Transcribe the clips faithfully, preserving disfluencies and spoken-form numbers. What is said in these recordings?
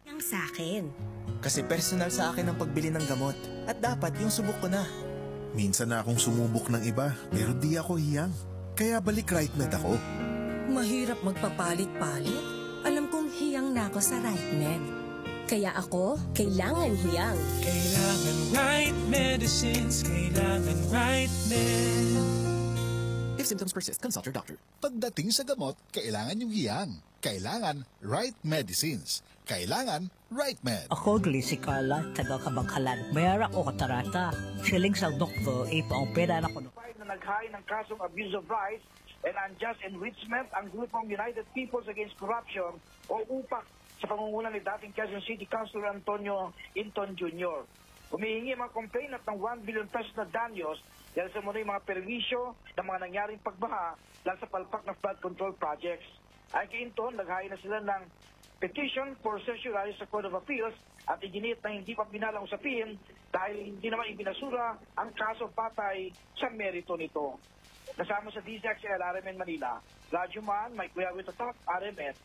Yang sa akin. Kasi personal sa akin ang pagbili ng gamot. At dapat yung subok ko na. Minsan na akong sumubok ng iba, pero di ako hiyang. Kaya balik RightMed ako. Mahirap magpapalit-palit. Alam kong hiyang na ako sa RightMed. Kaya ako, kailangan hiyang. Kailangan right medicines, kailangan RightMed. If symptoms persist, consult your doctor. Pagdating sa gamot, kailangan yung hiyang. Kailangan right medicines. Kailangan RightMed. Ako, Glissy Carla, taga Kabangkalan. Mayara ko katarata. Siling sa doktor, ipaopera na ko. Na naghain ng kasong abuse of rights and unjust enrichment ang grupong United Peoples Against Corruption o UPAC sa pangunguna ni dating Quezon City Councilor Antonio Inton Junior Humihingi mga complainant ng one billion pesos na danyos dahil sa muna yung mga perwisyo ng mga nangyaring pagbaha lang sa palpak ng flood control projects. Ay kay Inton, naghain na sila ng petition for certiorari sa Court of Appeals at iginit na hindi pa binalang usapin dahil hindi naman ibinasura ang kaso patay sa merito nito. Kasama sa D Z X L R M N Manila, Radyo Man, may Kuya Wito Talk, R M N.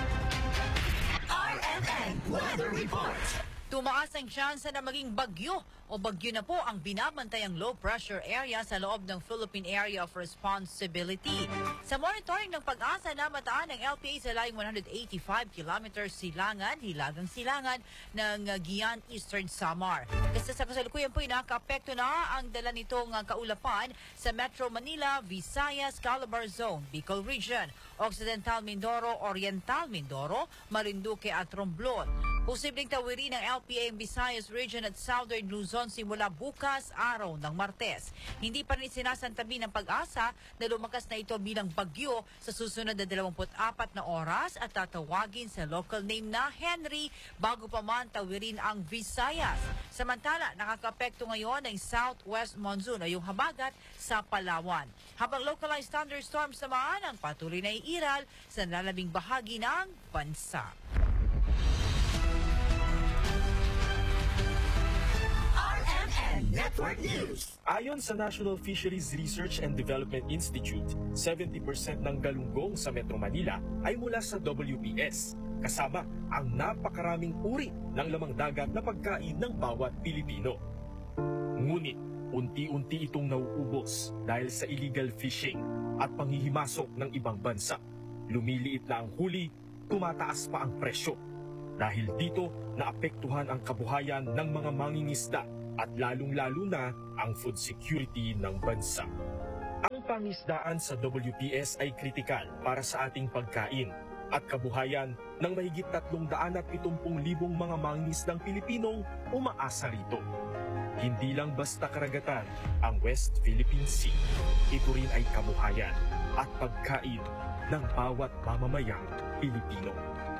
R M N Weather Report. Tumaas ang tsansa na maging bagyo o bagyo na po ang binabantayang low pressure area sa loob ng Philippine Area of Responsibility. Sa monitoring ng pag-asa na mataan ng L P A sa layong one hundred eighty-five kilometers silangan, hilagang silangan ng uh, Guian Eastern Samar. Kasi sa kasalukuyan po, nakapekto na ang dala nitong uh, kaulapan sa Metro Manila, Visayas, Calabar Zone, Bicol Region, Occidental Mindoro, Oriental Mindoro, Marinduque at Romblon. Posibleng tawirin ng L P A ang Visayas Region at Southern Luzon simula bukas araw ng Martes. Hindi pa rin sinasantabi ng pag-asa na lumakas na ito bilang bagyo sa susunod na dalawampu't apat na oras at tatawagin sa local name na Henry bago pa man tawirin ang Visayas. Samantala, nakakapekto ngayon ng southwest monsoon o yung habagat sa Palawan. Habang localized thunderstorms naman ang patuloy na iiral sa lalabing bahagi ng bansa. Network News. Ayon sa National Fisheries Research and Development Institute, seventy percent ng galunggong sa Metro Manila ay mula sa W P S, kasama ang napakaraming uri ng lamang dagat na pagkain ng bawat Pilipino. Ngunit, unti-unti itong nauubos dahil sa illegal fishing at panghihimasok ng ibang bansa. Lumiliit na ang huli, tumataas pa ang presyo. Dahil dito, naapektuhan ang kabuhayan ng mga mangingisda at lalong-lalo na ang food security ng bansa. Ang pangisdaan sa W P S ay kritikal para sa ating pagkain at kabuhayan ng mahigit tatlong daan at pitumpung libong mga mangingisdang Pilipinong umaasa rito. Hindi lang basta karagatan ang West Philippine Sea. Ito rin ay kabuhayan at pagkain ng bawat mamamayang Pilipino.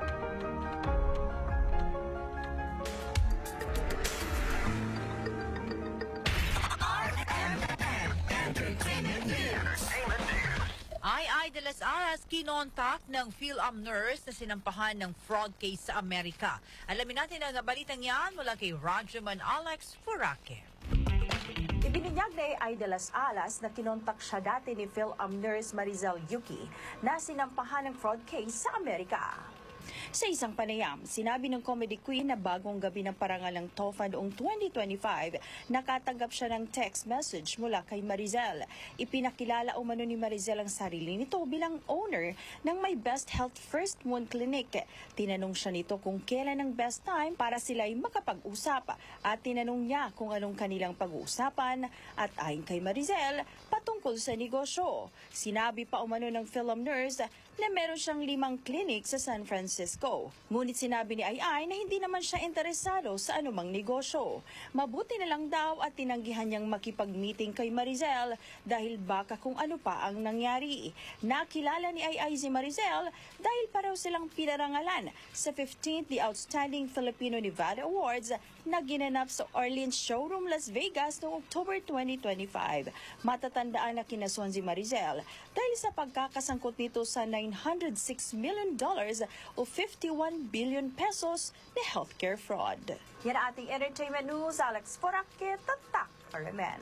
Ay Ay de las Alas kinontak ng PhilAm nurse na sinampahan ng fraud case sa Amerika. Alamin natin ang balitang yan mula kay Radyoman Alex Furaque. Ibininyag ni Ay de las Alas na kinontak siya dati ni PhilAm nurse Marizel Yuki na sinampahan ng fraud case sa Amerika. Sa isang panayam, sinabi ng comedy queen na bagong gabi ng parangal ng T O F A noong twenty twenty-five, nakatanggap siya ng text message mula kay Marizel. Ipinakilala umano ni Marizel ang sarili nito bilang owner ng My Best Health First Moon Clinic. Tinanong siya nito kung kailan ang best time para sila'y makapag-usap at tinanong niya kung anong kanilang pag-uusapan at ayon kay Marizel, patungkol sa negosyo. Sinabi pa umano ng PhilAm nurse na meron siyang limang clinic sa San Francisco. Ngunit sinabi ni Ay Ay na hindi naman siya interesado sa anumang negosyo. Mabuti na lang daw at tinanggihan niyang makipag-meeting kay Marizel dahil baka kung ano pa ang nangyari. Nakilala ni Ay Ay si Marizel dahil pareho silang pinarangalan sa fifteenth The Outstanding Filipino Nevada Awards na ginanap sa Orleans Showroom, Las Vegas noong October twenty twenty-five. Matatandaan na kinasuhan si Marizel dahil sa pagkakasangkot nito sa nine hundred six million dollars o fifty-one billion pesos na healthcare fraud. Yan ang ating entertainment news. Alex Furaque, Tatak, R M N.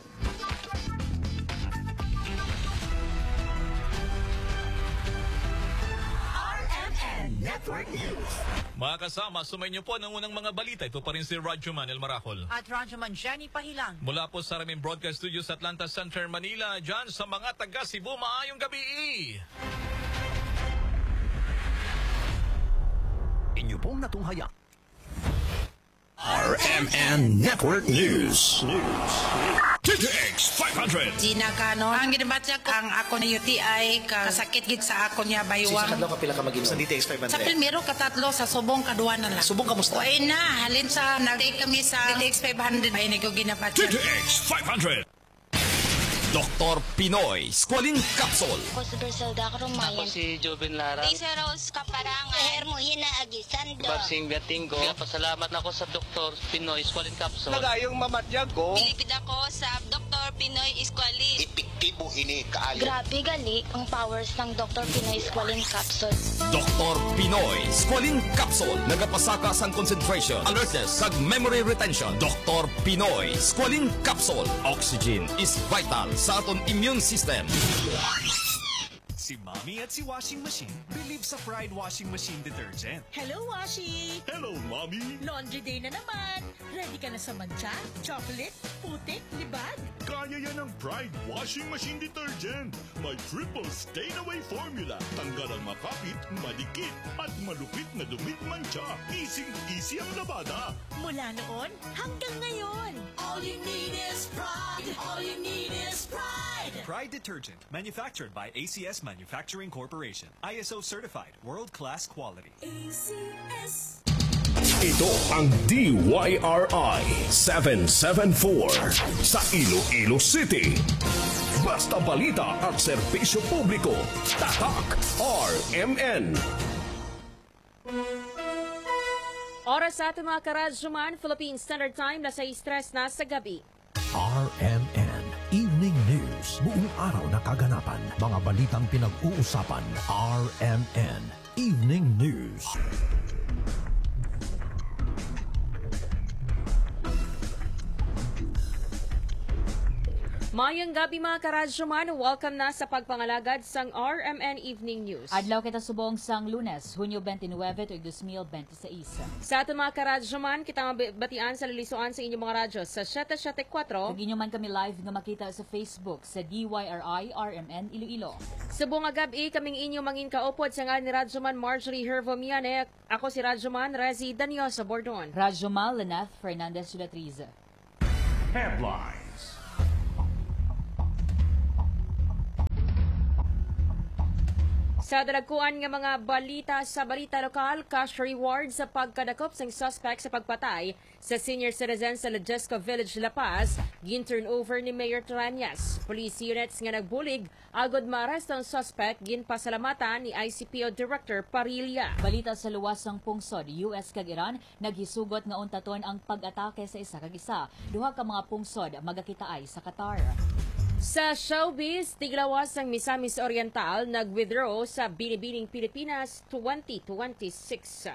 R M N Network News. Mga kasama, sumay niyo po ng unang mga balita. Ito pa rin si Radyo Manel Maracol. At Radyo Man Jenny Pahilang. Mula po sa Ramin Broadcast Studios sa Atlanta Center, Manila. Diyan sa mga taga Cebu, maayong gabi. Inyo pong natunghaya. R M N Network News. T T X five hundred. Gina Cano. Ang ginabatya ko, ang ako na U T I, kasakit gid sa ako niya baywang. Sa kadlaw ka pila ka mag-inom? Sa D T X five hundred. Sa primero katatlo, sa subong kaduwa na lang. Subong kamusta? Uy na, halin sa, nag-take kami sa D T X five hundred. Ay, nag ginabatya. T T X five hundred. Doktor Pinoy Squalene Capsule. Ako si Berselda Karumayan. Ako si Joven Lara. Lisa Rose Kaparangan. Hermohina Agisando. Babsing Gatinggo. Kaya pasalamat ako sa Doktor Pinoy Squalene Capsule. Nagayong mamatyag ko. Pilipid ako sa Doktor Pinoy Squalene. Epektibo ini kaayo. Grabe gali ang powers ng Doktor Pinoy Squalene Capsule. Doktor Pinoy Squalene Capsule. Nagapasaka sang concentration, alertness, kag memory retention. Doktor Pinoy Squalene Capsule. Oxygen is vital sa aton immune system. Si Mommy at si Washing Machine believe sa Pride Washing Machine Detergent. Hello, Washi! Hello, Mommy! Laundry day na naman! Ready ka na sa mancha, chocolate, putik, libag? Kaya yan ang Pride Washing Machine Detergent. May triple stain-away formula. Tanggal ang makapit, madikit, at malupit na dumit mancha. Easy-easy ang labada. Mula noon hanggang ngayon. All you need is pride. All you need is pride. Pride Detergent, manufactured by A C S Manufacturing Corporation. I S O certified, world-class quality. A C S. Ito ang D Y R I seven seven four sa Iloilo City. Basta balita at serbisyo publiko. Tatak R M N. Oras sa ating mga karadyoman, Philippine Standard Time, nasa stress na sa gabi. R M N Evening News. Buong araw na kaganapan. Mga balitang pinag-uusapan. R M N Evening News. Mayang gabi mga karadyoman, welcome na sa pagpangalagad sang R M N Evening News. Adlaw kita subong sang Lunes, Hunyo twenty-nine, twenty twenty-six. Sa ato mga karadyoman, kita mabatian sa lilisuan sa inyong mga radyo sa seven seven four. Kag inyo man kami live nga makita sa Facebook sa D Y R I R M N Iloilo. Sa buong gabi, kaming inyong mangin kaupod sa nga ni Radyoman Marjorie Hervomiane. Ako si Radyoman Rezi Danio sa Bordon. Radyoman Leneth Fernandez Sulatriza. Headline. Sa dalagkuan nga mga balita sa balita lokal, cash reward sa pagkadakop ng suspect sa pagpatay sa senior citizen sa Lejesco Village, La Paz, gin-turn over ni Mayor Tranias. Police units nga nagbulig, agod maaresto ang suspect, ginpasalamatan ni I C P O Director Parilla. Balita sa luwasang pungsod, U S kag Iran, naghisugot nga untaton ang pag-atake sa isa kag isa. Duha ka mga pungsod magakitaay sa Qatar. Sa showbiz, tiglawas ng Misamis Oriental nag-withdraw sa Binibining Pilipinas twenty twenty-six.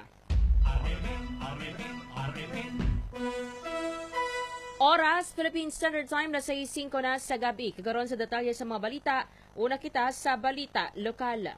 Oras, Philippine Standard Time na sa five na sa gabi. Kagaroon sa detalye sa mga balita, una kita sa balita lokal.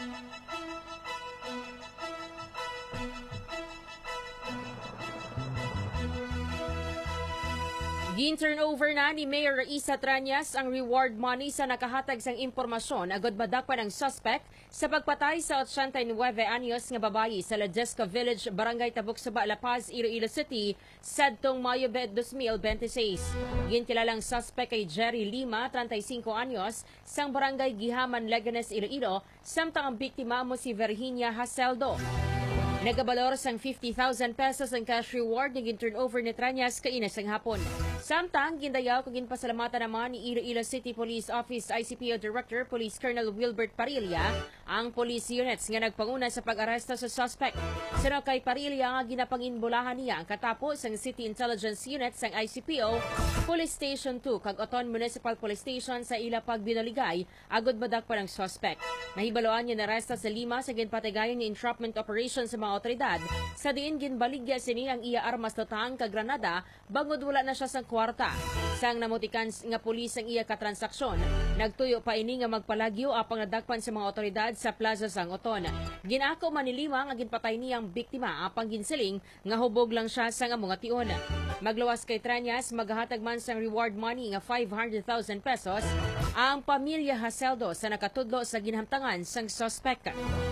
Gin-turnover na ni Mayor Isa Tranias ang reward money sa nakahatag sang impormasyon agod madakpan ang suspect sa pagpatay sa eighty-nine anyos nga babayi sa Lejesco Village, Barangay Tabuk-Suba, La Paz, Iloilo City, sadtong Mayo twenty twenty-six. Ginkilalang suspect kay Jerry Lima, thirty-five anyos, sang Barangay Gihaman, Leganes, Iloilo, samtang ang biktima mo si Virginia Haseldo. Nagabalor sang fifty thousand pesos ang cash reward na gin-turnover ni Tranias kainas ang hapon. Samtang, gindayaw kung ginpasalamatan naman ni Iloilo City Police Office I C P O Director Police Colonel Wilbert Parilla ang police units nga nagpanguna sa pag-aresto sa suspect. Sino kay Parilla nga ginapanginbulahan niya ang katapos ang City Intelligence Unit sang I C P O, Police Station two kag Oton Municipal Police Station sa ila pagbinaligay agod madakpan ang suspect. Nahibaloan niya na aresta sa Lima sa ginpatigayon ni entrapment operation sa mga otoridad sa diin ginbaligya sini ang iya armas totang kag granada bangod wala na siya sang kwarta. Sang namutikan nga pulis ang iya katransaksyon, nagtuyo pa ini nga magpalagyo apang nadakpan sa mga otoridad sa Plaza Sang Oton. Ginako man ni Lima nga ginpatay niyang biktima apang ginsiling nga hubog lang siya sa nga mga tion. Magluwas kay Tranyas, maghatag man sang reward money nga five hundred thousand pesos ang pamilya Haseldo sa nakatudlo sa ginhamtangan sang suspect.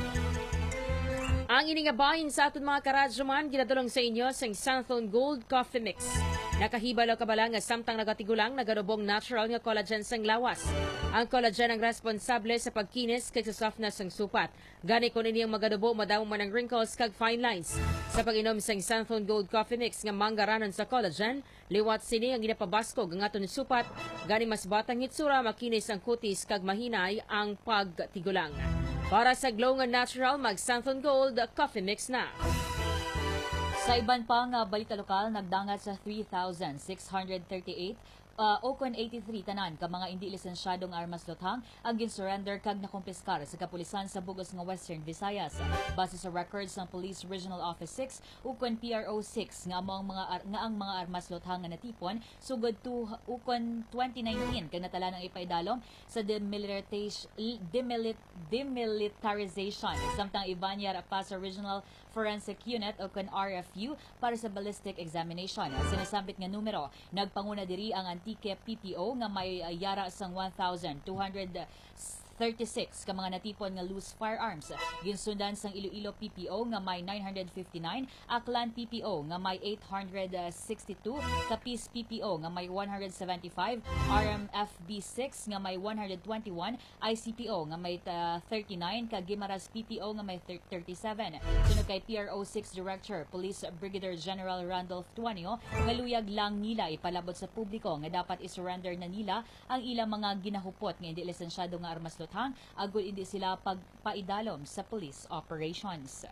Ang iningabahin sa aton mga karadyoman, ginadulong sa inyo sa Santhon Gold Coffee Mix. Nakahibalo ka ba lang nga samtang nagatigulang nagadubong natural nga collagen sang lawas. Ang collagen ang responsable sa pagkinis kay sa softness sang supat. Gani ko niyang magadubo madamo man ang wrinkles kag fine lines. Sa pag-inom sang Santhon Gold Coffee Mix nga manggaranon sa collagen, liwat sini ang ginapabaskog ang aton supat. Gani mas batang hitsura, makinis ang kutis kag mahinay ang pagtigulang. Para sa glow nga natural, mag Santhon Gold Coffee Mix na. Sa iban pang uh, balita lokal, nagdangat sa three thousand six hundred thirty-eight uh, Okon eighty-three tanan ka mga hindi lisensyadong armas lothang ang gin-surrender kag nakumpiskar sa kapulisan sa bugos nga Western Visayas. Base sa records ng Police Regional Office six, Ukon P R O six nga ang mga nga ang mga armas lothang nga natipon sugod to Ukon twenty nineteen kag natala ng ipaidalom sa demilitarization demilit, demilitarization samtang ibanyar pa sa Regional Forensic Unit o kan R F U para sa ballistic examination. Sinasambit nga numero, nagpanguna diri ang Antique P P O nga may uh, yara sang one thousand two hundred thirty-six ka mga natipon nga loose firearms. Ginsundan sang Iloilo P P O nga may nine hundred fifty-nine, Aklan P P O nga may eight hundred sixty-two, Capiz P P O nga may one hundred seventy-five, R M F B six nga may one hundred twenty-one, I C P O nga may uh, thirty-nine, kag Guimaras P P O nga may thirty-seven. Sunod kay P R O six Director Police Brigadier General Randolph Tuanio, nga luyag lang nila ipalabot sa publiko nga dapat isurrender na nila ang ilang mga ginahupot nga hindi lisensyado nga armas lothang agud hindi sila pagpaidalom sa police operations.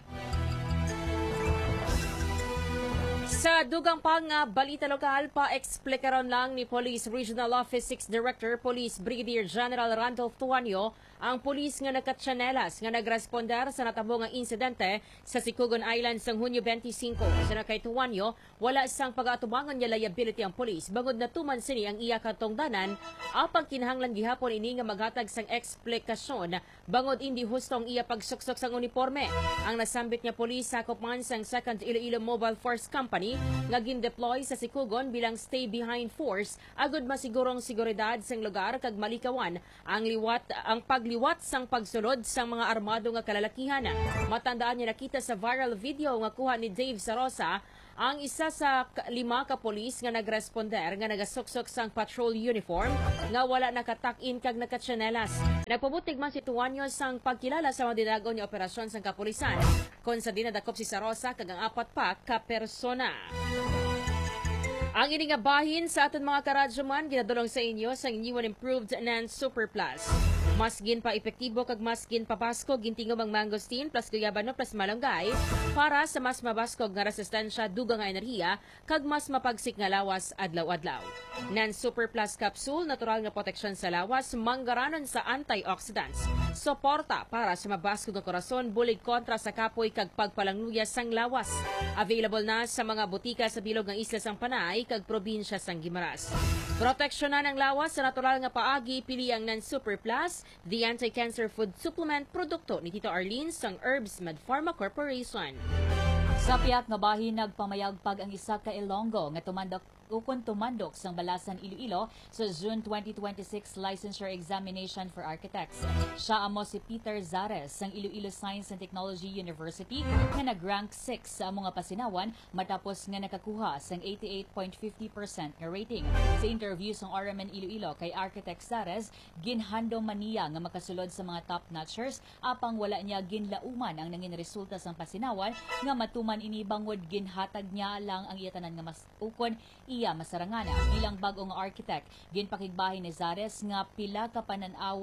Sa dugang pang uh, balita lokal, pa-explikaron lang ni Police Regional Office six Director Police Brigadier General Randolph Tuanio ang pulis nga nakatsyanelas nga nagresponder sa natabong nga insidente sa Sikugon Island sang Hunyo twenty-five. Sa nakay Tuanio, wala sang pag-atubangan niya liability ang pulis bangod na tuman sini ang iya katong danan apang kinahanglan gihapon ini nga maghatag sang eksplikasyon bangod hindi hustong iya pagsuksok sang uniforme. Ang nasambit nga pulis sakop man sang second Iloilo Mobile Force Company nga gin-deploy sa Sikugon bilang stay-behind force agud masigurong seguridad sang lugar kag malikawan ang liwat ang pagliwat sang pagsulod sang mga armado nga kalalakihan. Matandaan niya nakita sa viral video nga kuha ni Dave Sarosa ang isa sa lima ka polis nga nagresponder nga nagasuksok sang patrol uniform nga wala nakatak-in kag nakatsanelas. Nagpabutig man si Tuanio sang pagkilala sa mga dinagon nga operasyon sang kapulisan kon sa dinadakop si Sarosa kag ang apat pa ka persona. Ang ini nga bahin sa aton mga karadyoman ginadulong sa inyo sang new and improved Nan Super Plus. Mas gin pa epektibo kag mas gin pa baskog gintingog ang mangosteen plus guyabano plus malunggay para sa mas mabaskog nga resistensya dugang nga enerhiya kag mas mapagsik nga lawas adlaw-adlaw. Nan Super Plus Capsule, natural nga proteksyon sa lawas, manggaranon sa antioxidants. Suporta para sa mabaskog nga korason bulig kontra sa kapoy kag pagpalangluya sang lawas. Available na sa mga butika sa bilog ng Isla sang Panay kag probinsya sang Guimaras. Proteksyonan ang lawas sa natural nga paagi, pili ang Nan Super Plus, the anti-cancer food supplement produkto ni Tito Arlene sang Herbs Med Pharma Corporation. Sa piyak nga bahin nagpamayagpag ang isa ka Ilonggo nga tumandok ukon tumandok sang Balasan Iloilo sa June twenty twenty-six licensure examination for architects. Siya amo si Peter Zares sang Iloilo Science and Technology University nga nag-rank six sa mga pasinawan matapos nga nakakuha sang eighty-eight point five zero percent nga rating. Sa interview sang R M N Iloilo kay Architect Zares, ginhandom man niya nga makasulod sa mga top-notchers apang wala niya ginlauman ang nangin resulta sang pasinawan nga matuman ini bangod ginhatag niya lang ang iyatanan nga mas ukon iya masarangana. Bilang bagong architect, ginpakigbahin ni Zares nga pila ka pananawan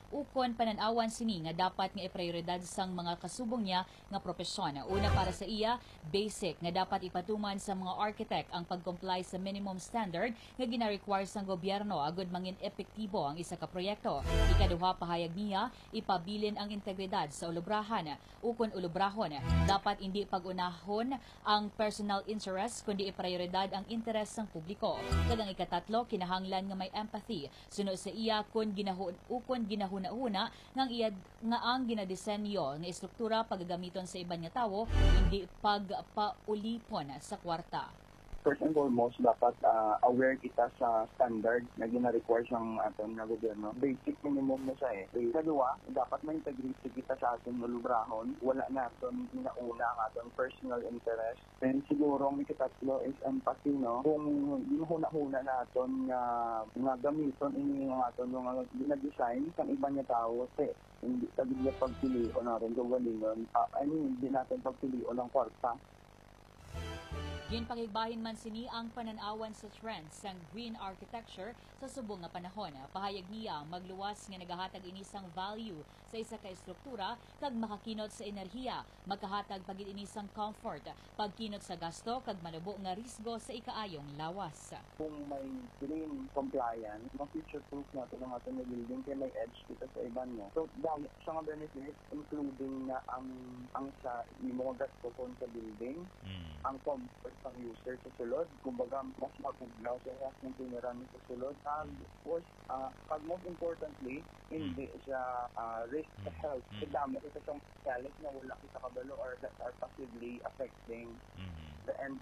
ukon pananawan sini nga dapat nga iprioridad sang mga kasubong niya nga propesyon. Una para sa iya, basic nga dapat ipatuman sa mga architect ang pag-comply sa minimum standard nga gina-require sang gobyerno agud mangin epektibo ang isa ka proyekto. Ikaduha, pahayag niya, ipabilin ang integridad sa ulubrahan. Ukon ulubrahon, dapat hindi pag-unahon ang personal interest kundi iprioridad ang interes sang publiko. Kagang ikatatlo, kinahanglan nga may empathy. Sunod sa iya kun ginahun ukon ginahuna-una ngang iya nga ang ginadesenyo nga istruktura paggagamiton sa iban nga tawo, hindi pagpaulipon sa kwarta. First and foremost, dapat uh, aware kita sa standard na gina-require siyang aton na gobyerno. Basic minimum na siya eh. Kadua, dapat may integrity kita sa aton lubrahon. Wala na aton ginauna ang aton personal interest. Then siguro ang ikatatlo is empathy, no? Kung ginahuna-huna na aton nga, nga gamiton ini ang aton nga gina-design sa iba niya tao, te, hindi tabi niya pagpilion natin kung galingon. Uh, I mean, hindi natin pagpilion ng kwarta. Ginpangigbahin man sini ang pananawan sa trends sang green architecture sa subong nga panahon. Pahayag niya magluwas nga nagahatag inisang value sa isa ka estruktura kag makakinot sa enerhiya, magkahatag pagid inisang comfort, pagkinot sa gasto kag malabo nga risgo sa ikaayong lawas. Kung may green compliance, ma-future-proof natin ang ating building kaya may edge kita sa iban mo. So, dahil sa mga benefits, including na ang ang sa imo gasto kon sa building, mm. ang comfort ang user sa sulod, kumbaga mas mapuglaw sa health ng tinirami sa sulod, and of course, uh, pag most importantly, hindi siya uh, risk sa health. Mm. Dami ito siyang challenge na wala kita kabalo or that are passively affecting mm-hmm. the end.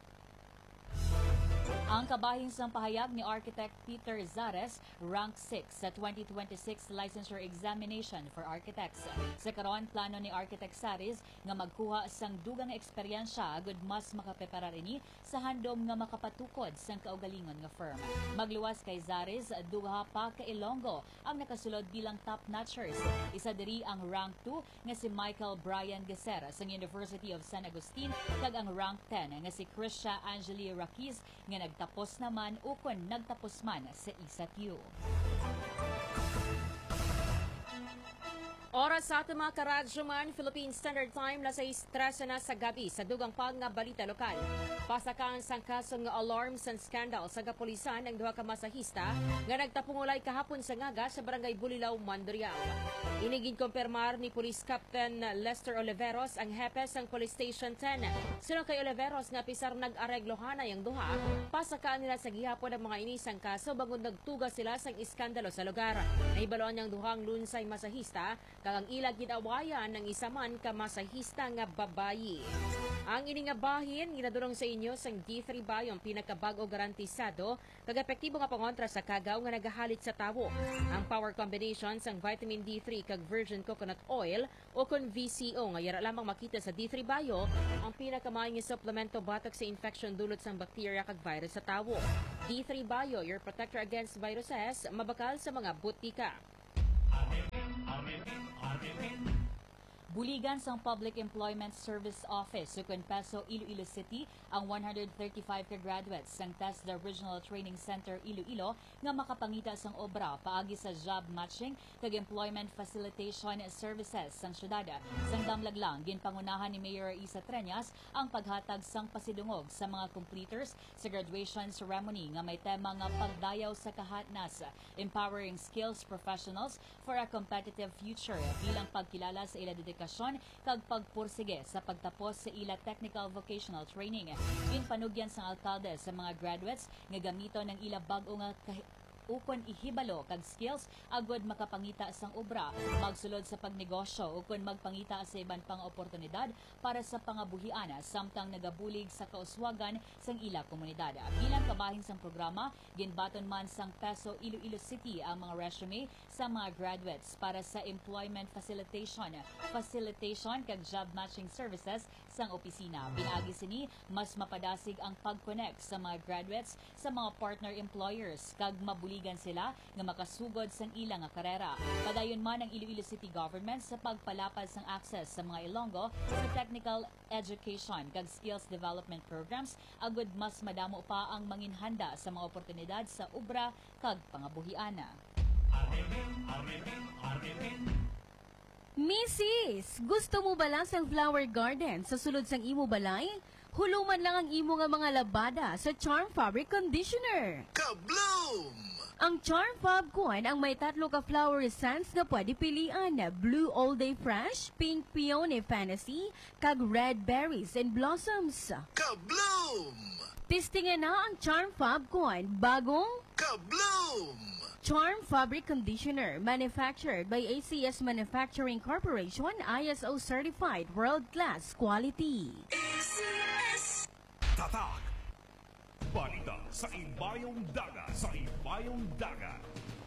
Ang kabahing sang pahayag ni Architect Peter Zares, rank six sa twenty twenty-six Licensure Examination for Architects. Sa karon, plano ni Architect Zares nga magkuha sang dugang eksperyensya agud mas makaprepara rini sa handom nga makapatukod sang kaugalingon nga firm. Magluwas kay Zares, duha pa ka Ilonggo ang nakasulod bilang top notchers. Isa diri ang rank two nga si Michael Brian Gesera sa University of San Agustin kag ang rank ten nga si Krisha Angeli Raquiz nga nagtapos naman ukon nagtapos man sa I S A T U. Oras sa ato mga karadyo man, Philippine Standard Time, nasa stress na sa gabi sa dugang pang nga balita lokal. Pasakaan sang kaso nga alarms and scandal sa kapulisan ng duha ka masahista nga nagtapungulay kahapon sa ngaga sa barangay Bulilaw, Mandurriao. Inigin kumpirmar ni Police Captain Lester Oliveros ang hepe sang Police Station ten. Sunod kay Oliveros nga pisar nag-areglohan na yung duha, pasakaan nila sa gihapon ang mga inisang kaso bago nagtuga sila sang iskandalo sa lugar. Naibaloan niyang duhang lunsay masahista kag ang ilag ginawayan ng isa man ka masahista nga babayi. Ang ini nga bahin ginadurong sa inyo sang D three Bio ang pinakabag-o garantisado kag epektibo nga pangontra sa kagaw nga nagahalit sa tawo. Ang power combination sang vitamin D three kag virgin coconut oil o kon V C O nga yara lamang makita sa D three Bio ang pinakamaayong supplemento batok sa infection dulot sang bakterya kag virus sa tawo. D three Bio, your protector against viruses, mabakal sa mga butika. Buligan sang Public Employment Service Office sa Peso, Iloilo City ang one hundred thirty-five ka graduates sang T E S D A Regional Training Center Iloilo nga makapangita sang obra paagi sa job matching kag employment facilitation services sang syudad. Sang damlaglang ginpangunahan ni Mayor Isa Treñas ang paghatag sang pasidungog sa mga completers sa graduation ceremony nga may tema nga pagdayaw sa kahatnas, empowering skills professionals for a competitive future bilang pagkilala sa ila dedikasyon kag pagpursige sa pagtapos sa ila technical vocational training. Ginpanugyan sang alkalde sa mga graduates nga gamiton ng ila bag-o nga ukon ihibalo kag skills agud makapangita sang obra, magsulod sa pagnegosyo ukon magpangita sa iban pang oportunidad para sa pangabuhian samtang nagabulig sa kauswagan sang ila komunidad. Bilang kabahin sang programa, ginbaton man sang Peso Iloilo City ang mga resume sa mga graduates para sa employment facilitation, facilitation kag job matching services sang opisina. Pinaagi sini mas mapadasig ang pag-connect sa mga graduates sa mga partner employers kag mabuli sila nga makasugod sang ilang nga karera. Padayon man ang Iloilo City Government sa pagpalapad sang access sa mga Ilonggo sa technical education kag skills development programs agud mas madamo pa ang manginhanda sa mga oportunidad sa obra kag pangabuhiana. Missus, gusto mo ba lang sang flower garden sa sulod sang imo balay? Huluman lang ang imo nga mga labada sa Charm Fabric Conditioner. Kabloom! Ang Charm Fab kuan ang may tatlo ka flower scents nga pwede pilian na Blue All Day Fresh, Pink Peony Fantasy, kag Red Berries and Blossoms. Kabloom! Testingan na ang Charm Fab kuan bagong Kabloom! Charm Fabric Conditioner, manufactured by A C S Manufacturing Corporation, I S O certified world-class quality. Tatak! Balita sa Imbayong Dagat, sa Imbayong Dagat.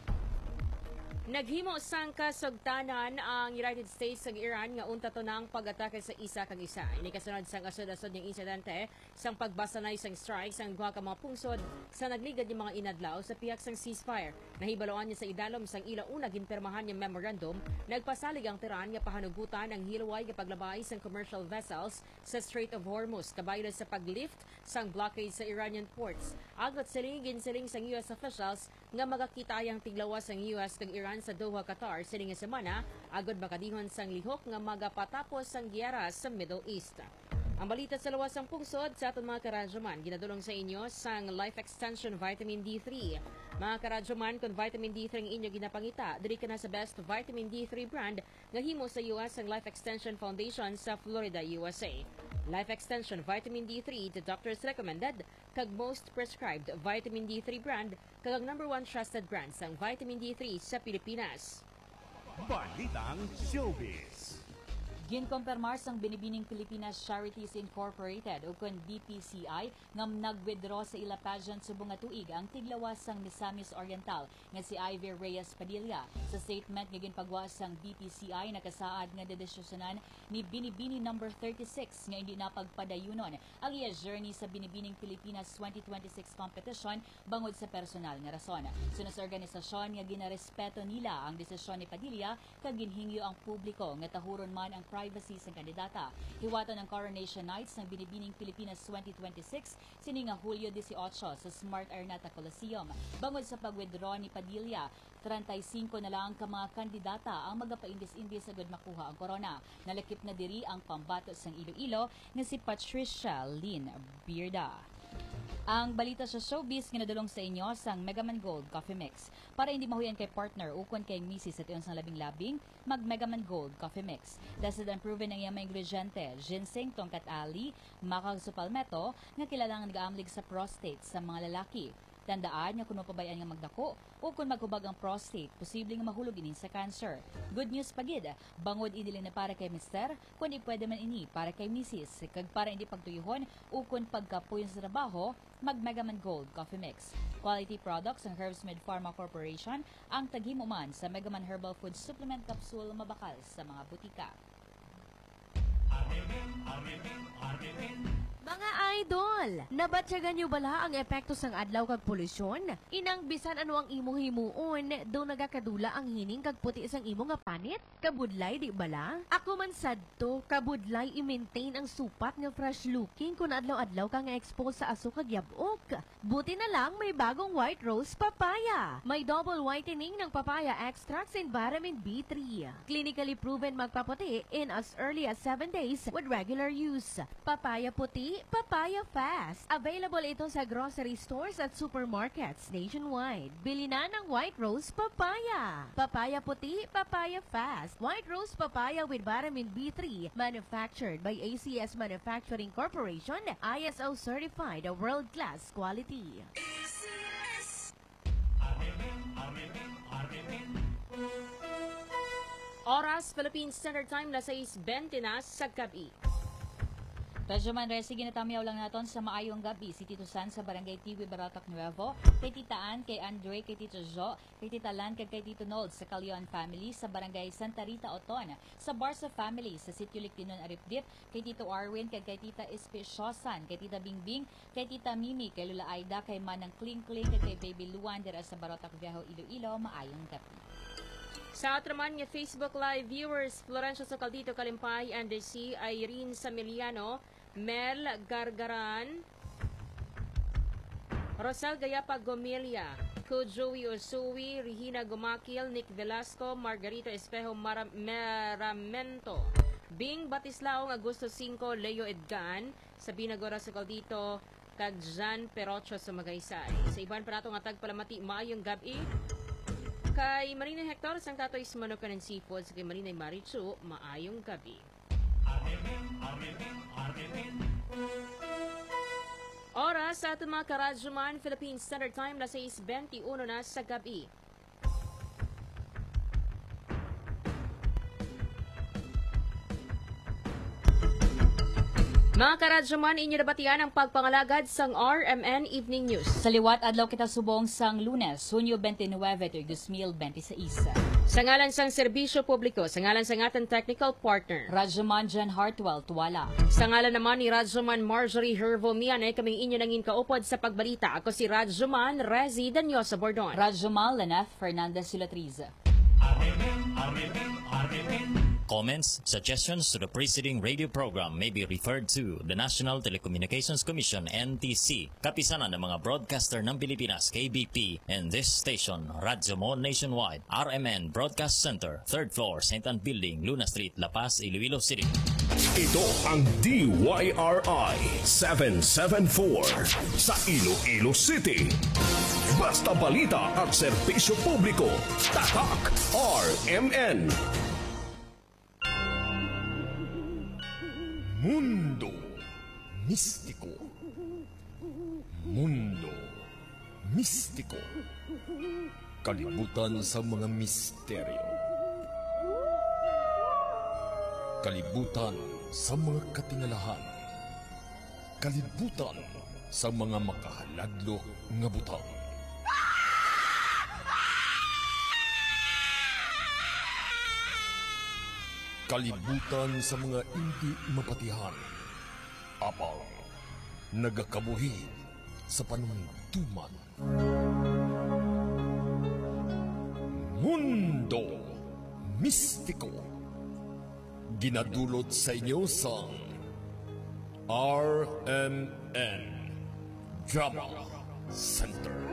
Naghimo sang kasugtanan ang United States ug Iran nga unta to nang pag-atake sa isa kag isa. Ini kasunod sang asod-asod ng insidente sang pagbasanay sang strike sang duha ka mga pungsod sa nagligad yung mga inadlaw sa pihak sang ceasefire. Nahibaloan niya sa idalom sang ila una ginpirmahan yung memorandum, nagpasalig ang Tehran nga pahanugutan ang hilway nga paglabay sang commercial vessels sa Strait of Hormuz kabaylo sa paglift sang blockade sa Iranian ports. Agot siling ginsiling sang U S officials nga magakita ang tiglawas sang U S kag Iran sa Doha, Qatar sining nga semana agod makadihon sang lihok nga magapatapos sang giyera sa Middle East. Ang balita sa lawas ng pungsod sa aton mga karadyoman, ginadulong sa inyo sang Life Extension Vitamin D three. Mga karadyoman, kung vitamin D three ang inyo ginapangita, diri ka na sa best vitamin D three brand nga himo sa U S ang Life Extension Foundation sa Florida, U S A. Life Extension Vitamin D three, the doctor's recommended, kag most prescribed vitamin D three brand, kag ang number one trusted brand sang vitamin D three sa Pilipinas. Balitang Showbiz. Ginkompirmar sang Binibining Pilipinas Charities Incorporated o kon B P C I ngam nag-withdraw sa ila pageant subong nga tuig ang tiglawas sang Misamis Oriental nga si Ivy Reyes Padilla. Sa statement nga ginpagwas sang B P C I nakasaad nga dedesisyonan ni Binibini number thirty-six nga hindi napagpadayunon ang iya journey sa Binibining Pilipinas twenty twenty-six competition bangod sa personal nga rason. Suna sa organisasyon nga ginarespeto nila ang desisyon ni Padilla kag ginhingyo ang publiko nga tahuron man ang privacy sa kandidata. Hiwaton ng Coronation Nights ng Binibining Pilipinas twenty twenty-six sining nga Hulyo eighteen sa Smart Araneta Coliseum. Bangod sa pag-withdraw ni Padilla, thirty-five na lang ka mga kandidata ang magapaindis-indis agad makuha ang corona. Nalakip na diri ang pambato sang Iloilo nga si Patricia Lynn Bearda. Ang balita sa showbiz ginadulong sa inyo sang Megaman Gold Coffee Mix. Para hindi mahuyan kay partner ukon kay misis at iyon sang labing-labing, mag Megaman Gold Coffee Mix. Tested and proven ang iyang mga ingrediente, ginseng, tongkat ali, makag palmetto, nga kilalang nag-aamlig sa prostate sa mga lalaki. Tandaan nga kung mapabayaan nga magdako o kung maghubag ang prostate, posibleng mahulog ini sa cancer. Good news pagid, bangod ini na para kay mister, kundi pwede man ini para kay misis. Kag para hindi pagtuyuhon o kung pagkapuyon sa trabaho, mag Megaman Gold Coffee Mix. Quality products ng Herbsmid Pharma Corporation ang taghimuman sa Megaman Herbal Food Supplement Capsule mabakal sa mga butika. Mga idol, nabatyagan nyo bala ang epekto sang adlaw kag polusyon? Inang bisan ano ang imo himuon, do nagakadula ang hining kag puti sang imo nga panit? Kabudlay di bala? Ako man sadto, kabudlay i-maintain ang supat nga fresh looking kung adlaw-adlaw ka nga expose sa aso kag yabok. Buti na lang may bagong White Rose Papaya. May double whitening ng papaya extracts and vitamin B three. Clinically proven magpaputi in as early as seven days with regular use. Papaya puti, Papaya Fast. Available ito sa grocery stores at supermarkets nationwide. Bili na ng White Rose Papaya. Papaya puti, Papaya Fast. White Rose Papaya with vitamin B three. Manufactured by A C S Manufacturing Corporation. I S O certified, a world-class quality. Oras, Philippine Standard Time, alas sais twenty na sa gabi. Radyo Manresi, ginatamiyaw lang naton sa maayong gabi si Tito San sa Barangay Tiwi, Baratak Nuevo, kay Tita Ann, kay Andre, kay Tito Jo, kay Tita Lan, kay, kay Tito Nold sa Calyon Family, sa Barangay Santa Rita, Oton, sa Barsa Family, sa Sitio Liktinon, Aripdip, kay Tito Arwin, kay, kay Tita Espesyosan, kay Tita Bingbing, kay Tita Mimi, kay Lula Aida, kay Manang Kling Kling, kay, kay Baby Luan, dira sa Baratak Viejo, Iloilo, maayong gabi. Sa atraman nga Facebook Live viewers, Florencio Socaldito Kalimpay and si Irene Samiliano, Mel Gargaran, Rosel Gayapag Gomelia, Ko Joey Osui, Regina Gumakil, Nick Velasco, Margarita Espejo Mara- Meramento, Bing Batislaong, Agosto cinco, Leo Edgan, Sabina Gora sa Caldito, kag Jan Perocho sa Magaysay. Sa iban pa nato nga tagpalamati maayong gabi. Kay Marina Hector, sang Tatoy Manukan and Seafoods, kay Marina Marichu, maayong gabi. Oras sa ating mga karadyoman, Philippine Standard Time, na sais twenty-one na sa gabi. Mga karadyoman, inyo nabatian ang pagpangalagad sang R M N Evening News. Sa liwat adlaw kita subong sang Lunes, Hunyo twenty-nueve, two thousand twenty-six. Sa ngalan sang serbisyo publiko, sa ngalan sang ating technical partner, Radyoman Jen Hartwell, Tuwala. Sa ngalan naman ni Radyoman Marjorie Hervo Miane, kaming inyo nangin kaupod sa pagbalita. Ako si Radyoman Rezi Danyosa Bordon. Radyoman Leneth Fernandez Sulatriz. Comments, suggestions to the preceding radio program may be referred to the National Telecommunications Commission N T C, kapisanan ng mga broadcaster ng Pilipinas K B P, and this station, Radyo Mo Nationwide, R M N Broadcast Center, third floor, Saint Anne Building, Luna Street, La Paz, Iloilo City. Ito ang D Y R I seven seven four sa Iloilo City. Basta balita at serbisyo publiko, tatak R M N. Mundo Mistiko. Mundo Mistiko. Kalibutan sa mga misteryo. Kalibutan sa mga katingalahan. Kalibutan sa mga makahaladlok nga butang. Kalibutan sa mga hindi mapatihan. Apang nagakabuhi sa panuntuman. Mundo Mistiko. Ginadulot sa inyo sa R M N Drama Center.